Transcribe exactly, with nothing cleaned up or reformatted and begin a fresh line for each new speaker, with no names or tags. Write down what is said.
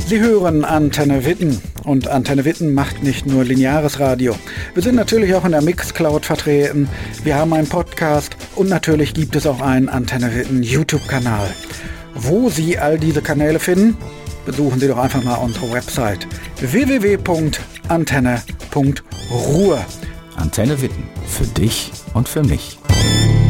Sie hören Antenne Witten und Antenne Witten macht nicht nur lineares Radio. Wir sind natürlich auch in der Mixcloud vertreten, wir haben einen Podcast und natürlich gibt es auch einen Antenne Witten YouTube-Kanal. Wo Sie all diese Kanäle finden, besuchen Sie doch einfach mal unsere Website w w w punkt antenne punkt ruhr.
Antenne Witten, für dich und für mich.